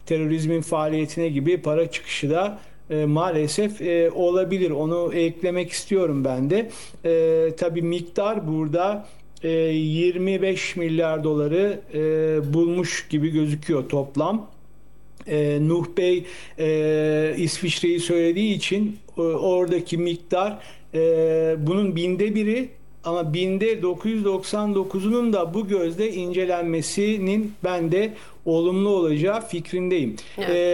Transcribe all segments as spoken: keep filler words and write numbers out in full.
terörizmin faaliyetine gibi para çıkışı da e, maalesef e, olabilir. Onu eklemek istiyorum ben de. E, tabii miktar burada e, yirmi beş milyar doları e, bulmuş gibi gözüküyor toplam. E, Nuh Bey e, İsviçre'yi söylediği için e, oradaki miktar e, bunun binde biri, ama binde dokuz yüz doksan dokuzunun da bu gözle incelenmesinin ben de olumlu olacağı fikrindeyim. E, Evet.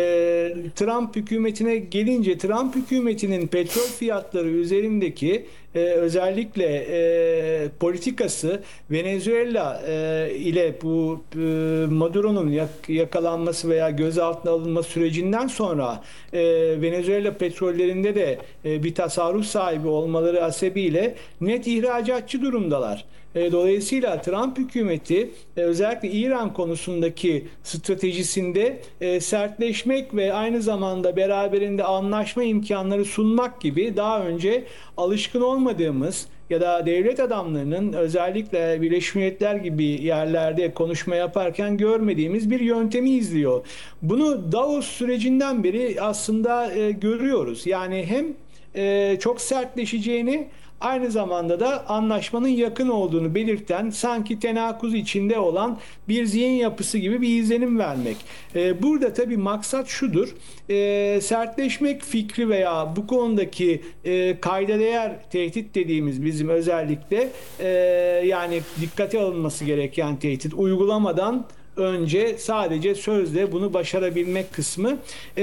Trump hükümetine gelince, Trump hükümetinin petrol fiyatları üzerindeki e, özellikle e, politikası, Venezuela e, ile bu e, Maduro'nun yak- yakalanması veya gözaltına alınma sürecinden sonra e, Venezuela petrollerinde de e, bir tasarruf sahibi olmaları hasebiyle net ihracatçı durumdalar. E, Dolayısıyla Trump hükümeti e, özellikle İran konusundaki stratejisinde e, sertleşmek ve aynı zamanda beraberinde anlaşma imkanları sunmak gibi daha önce alışkın olmadığımız ya da devlet adamlarının özellikle Birleşmiş Milletler gibi yerlerde konuşma yaparken görmediğimiz bir yöntemi izliyor. Bunu Davos sürecinden beri aslında e, görüyoruz. Yani hem e, çok sertleşeceğini, aynı zamanda da anlaşmanın yakın olduğunu belirten, sanki tenakuz içinde olan bir zihin yapısı gibi bir izlenim vermek. Ee, burada tabii maksat şudur: Ee, sertleşmek fikri veya bu konudaki e, kayda değer tehdit dediğimiz bizim özellikle e, yani dikkate alınması gereken tehdit uygulamadan önce sadece sözle bunu başarabilmek kısmı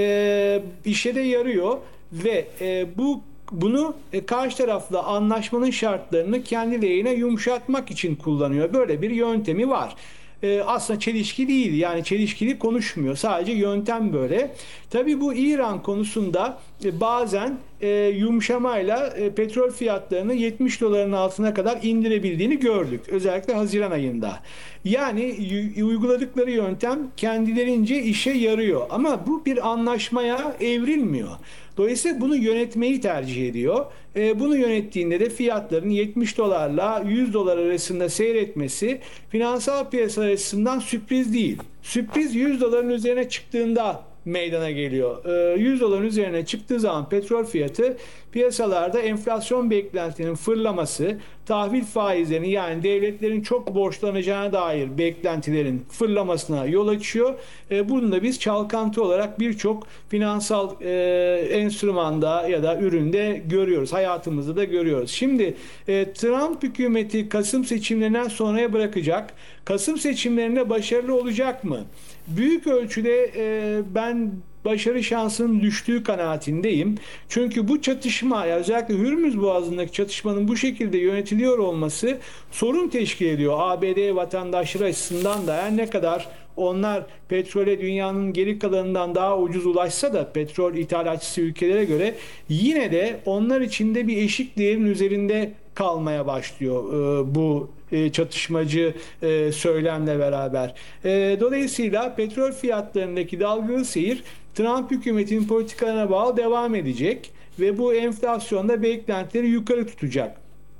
e, işe de yarıyor ve e, bu bunu e, karşı tarafla anlaşmanın şartlarını kendi lehine yumuşatmak için kullanıyor. Böyle bir yöntemi var. E, aslında çelişki değil, yani çelişkili konuşmuyor. Sadece yöntem böyle. Tabii bu İran konusunda e, bazen e, yumuşamayla e, petrol fiyatlarını yetmiş doların altına kadar indirebildiğini gördük. Özellikle Haziran ayında. Yani y- uyguladıkları yöntem kendilerince işe yarıyor. Ama bu bir anlaşmaya evrilmiyor. Dolayısıyla bunu yönetmeyi tercih ediyor. E, bunu yönettiğinde de fiyatların yetmiş dolarla yüz dolar arasında seyretmesi finansal piyasalar açısından sürpriz değil. Sürpriz yüz doların üzerine çıktığında meydana geliyor. E, yüz doların üzerine çıktığı zaman petrol fiyatı, piyasalarda enflasyon beklentinin fırlaması, tahvil faizlerinin, yani devletlerin çok borçlanacağına dair beklentilerin fırlamasına yol açıyor. E, bunu da biz çalkantı olarak birçok finansal e, enstrümanda ya da üründe görüyoruz. Hayatımızda da görüyoruz. Şimdi e, Trump hükümeti Kasım seçimlerinden sonraya bırakacak. Kasım seçimlerinde başarılı olacak mı? Büyük ölçüde e, ben başarı şansının düştüğü kanaatindeyim. Çünkü bu çatışma, ya özellikle Hürmüz Boğazı'ndaki çatışmanın bu şekilde yönetiliyor olması sorun teşkil ediyor. A B D vatandaşları açısından da, her ne kadar onlar petrole dünyanın geri kalanından daha ucuz ulaşsa da petrol ithalatçısı ülkelere göre, yine de onlar için de bir eşik değerin üzerinde kalmaya başlıyor e, bu e, çatışmacı e, söylemle beraber. E, dolayısıyla petrol fiyatlarındaki dalgalı seyir Trump hükümetinin politikalarına bağlı devam edecek ve bu enflasyonda beklentileri yukarı tutacak.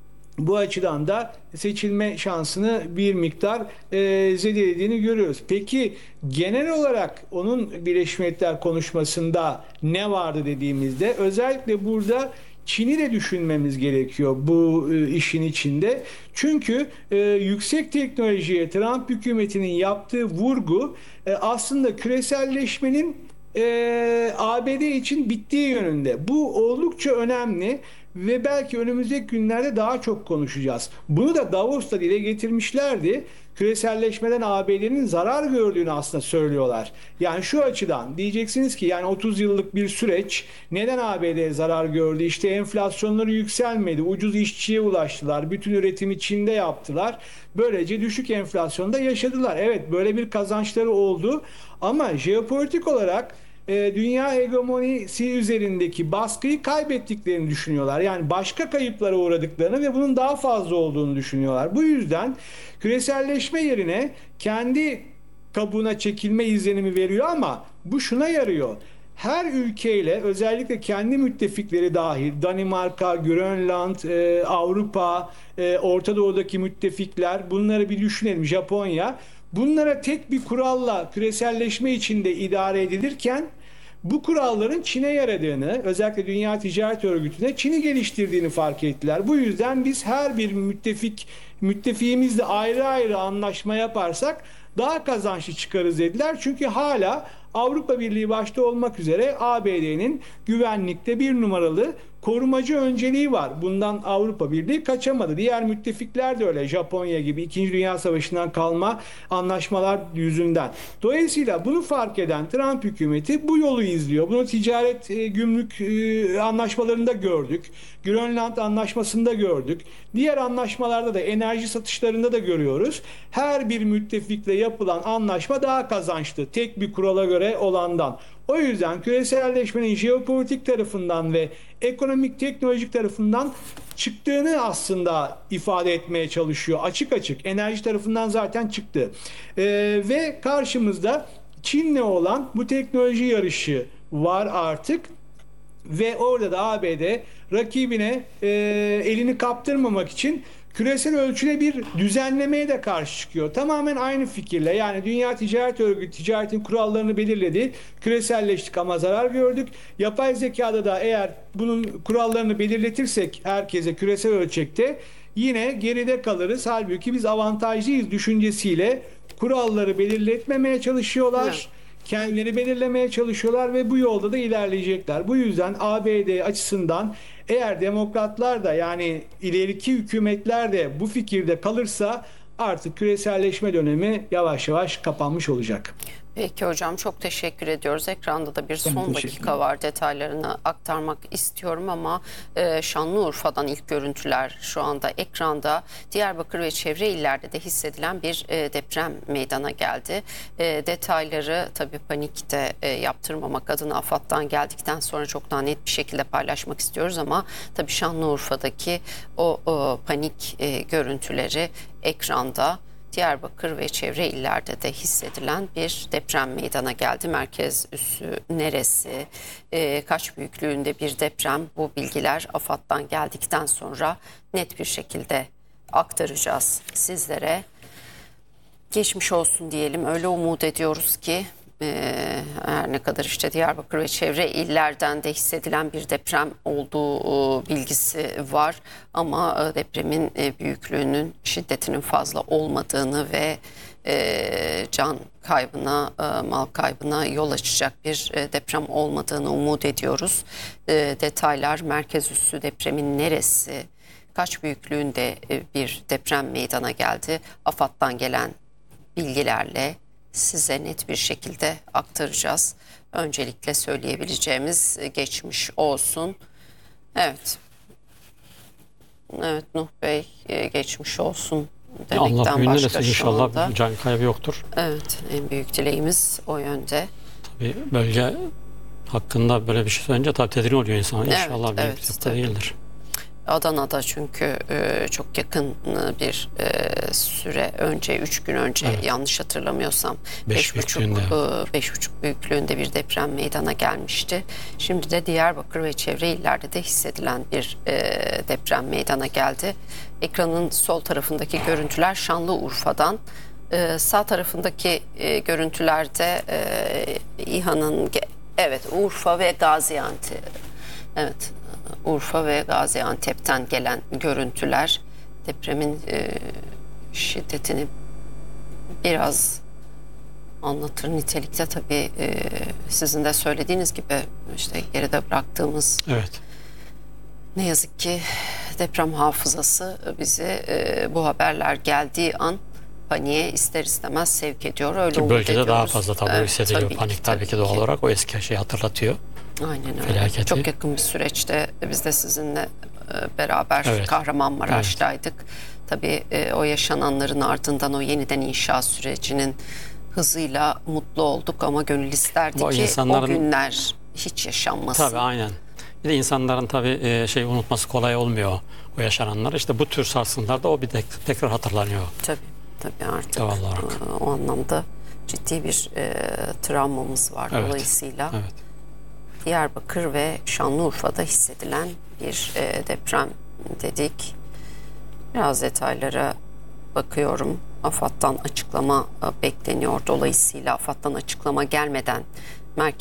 Bu açıdan da seçilme şansını bir miktar e, zedelediğini görüyoruz. Peki genel olarak onun Birleşmiş Milletler konuşmasında ne vardı dediğimizde, özellikle burada Çin'i de düşünmemiz gerekiyor bu e, işin içinde. Çünkü e, yüksek teknolojiye Trump hükümetinin yaptığı vurgu e, aslında küreselleşmenin e, A B D için bittiği yönünde. Bu oldukça önemli ve belki önümüzdeki günlerde daha çok konuşacağız. Bunu da Davos'ta dile getirmişlerdi. Küreselleşmeden A B D'nin zarar gördüğünü aslında söylüyorlar. Yani şu açıdan diyeceksiniz ki, yani otuz yıllık bir süreç, neden A B D zarar gördü? İşte enflasyonları yükselmedi, ucuz işçiye ulaştılar, bütün üretimi Çin'de yaptılar. Böylece düşük enflasyonda yaşadılar. Evet, böyle bir kazançları oldu ama jeopolitik olarak e, dünya hegemonisi üzerindeki baskıyı kaybettiklerini düşünüyorlar. Yani başka kayıplara uğradıklarını ve bunun daha fazla olduğunu düşünüyorlar. Bu yüzden küreselleşme yerine kendi kabuğuna çekilme izlenimi veriyor, ama bu şuna yarıyor: her ülkeyle, özellikle kendi müttefikleri dahil, Danimarka, Grönland, e, Avrupa, e, Orta Doğu'daki müttefikler, bunları bir düşünelim, Japonya, bunlara tek bir kuralla küreselleşme içinde idare edilirken bu kuralların Çin'e yaradığını, özellikle Dünya Ticaret Örgütü'ne Çin'i geliştirdiğini fark ettiler. Bu yüzden biz her bir müttefik müttefiğimizle ayrı ayrı anlaşma yaparsak daha kazançlı çıkarız dediler. Çünkü hala Avrupa Birliği başta olmak üzere A B D'nin güvenlikte bir numaralı korumacı önceliği var. Bundan Avrupa Birliği kaçamadı. Diğer müttefikler de öyle. Japonya gibi İkinci Dünya Savaşı'ndan kalma anlaşmalar yüzünden. Dolayısıyla bunu fark eden Trump hükümeti bu yolu izliyor. Bunu ticaret, e, gümrük e, anlaşmalarında gördük. Grönland anlaşmasında gördük. Diğer anlaşmalarda da, enerji satışlarında da görüyoruz. Her bir müttefikle yapılan anlaşma daha kazançlı. Tek bir kurala göre olandan. O yüzden küreselleşmenin jeopolitik tarafından ve ekonomik teknolojik tarafından çıktığını aslında ifade etmeye çalışıyor. Açık açık. Enerji tarafından zaten çıktı. Ee, ve karşımızda Çin'le olan bu teknoloji yarışı var artık. Ve orada da A B D rakibine e, elini kaptırmamak için küresel ölçüde bir düzenlemeye de karşı çıkıyor. Tamamen aynı fikirle, yani Dünya Ticaret Örgütü ticaretin kurallarını belirledi. Küreselleştik ama zarar gördük. Yapay zekada da eğer bunun kurallarını belirletirsek herkese küresel ölçekte yine geride kalırız. Halbuki biz avantajlıyız düşüncesiyle kuralları belirletmemeye çalışıyorlar. Evet. Kendileri belirlemeye çalışıyorlar ve bu yolda da ilerleyecekler. Bu yüzden A B D açısından eğer demokratlar da, yani ileriki hükümetler de bu fikirde kalırsa artık küreselleşme dönemi yavaş yavaş kapanmış olacak. Peki hocam, çok teşekkür ediyoruz. Ekranda da bir son dakika var, detaylarını aktarmak istiyorum ama e, Şanlıurfa'dan ilk görüntüler şu anda ekranda. Diyarbakır ve çevre illerde de hissedilen bir e, deprem meydana geldi. E, detayları tabii panikte e, yaptırmamak adına AFAD'dan geldikten sonra çok daha net bir şekilde paylaşmak istiyoruz ama tabii Şanlıurfa'daki o, o panik e, görüntüleri ekranda. Diyarbakır ve çevre illerde de hissedilen bir deprem meydana geldi. Merkez üssü neresi, e, kaç büyüklüğünde bir deprem, bu bilgiler AFAD'dan geldikten sonra net bir şekilde aktaracağız sizlere. Geçmiş olsun diyelim, öyle umut ediyoruz ki e, her ne kadar işte Diyarbakır ve çevre illerden de hissedilen bir deprem olduğu bilgisi var ama depremin büyüklüğünün, şiddetinin fazla olmadığını ve e, can kaybına, e, mal kaybına yol açacak bir e, deprem olmadığını umut ediyoruz. E, detaylar, merkez üssü depremin neresi, kaç büyüklüğünde e, bir deprem meydana geldi, AFAD'dan gelen bilgilerle size net bir şekilde aktaracağız. Öncelikle söyleyebileceğimiz geçmiş olsun. Evet. Evet Nuh Bey, geçmiş olsun demekten Allah başka şu inşallah anda. Bir can kaybı yoktur. Evet, en büyük dileğimiz o yönde. Tabii bölge hakkında böyle bir şey söyleyince tabii tedirgin oluyor insan. İnşallah evet, büyük evet, bir değildir. Adana'da çünkü e, çok yakın bir e, süre önce, üç gün önce evet. yanlış hatırlamıyorsam beş buçuk beş buçuk büyüklüğünde bir deprem meydana gelmişti. Şimdi de Diyarbakır ve çevre illerde de hissedilen bir e, deprem meydana geldi. Ekranın sol tarafındaki görüntüler Şanlıurfa'dan. E, sağ tarafındaki e, görüntülerde e, İHA'nın evet Urfa ve Gaziantep. Evet. Urfa ve Gaziantep'ten gelen görüntüler depremin e, şiddetini biraz anlatır nitelikte. Tabii e, sizin de söylediğiniz gibi işte geride bıraktığımız evet. ne yazık ki deprem hafızası bizi e, bu haberler geldiği an paniğe ister istemez sevk ediyor. Öyle ki bölgede ediyoruz. daha fazla tabii evet, hissediliyor. Tabii Panik ki, tabii, tabii ki doğal ki. olarak o eski şeyi hatırlatıyor. Aynen öyle. Felaketi. Çok yakın bir süreçte biz de sizinle beraber evet. Kahramanmaraş'taydık. Evet. Tabii o yaşananların ardından o yeniden inşa sürecinin hızıyla mutlu olduk ama gönül isterdi o ki insanların... o günler hiç yaşanmasın. Tabii aynen. Bir de insanların tabii şey unutması kolay olmuyor o yaşananlar. İşte bu tür sarsıntılarda o bir de tekrar hatırlanıyor. Tabii tabii artık doğal olarak. O anlamda ciddi bir e, travmamız var evet. dolayısıyla. Evet. Diyarbakır ve Şanlıurfa'da hissedilen bir e, deprem dedik. Biraz detaylara bakıyorum. AFAD'dan açıklama bekleniyor. Dolayısıyla AFAD'dan açıklama gelmeden merkez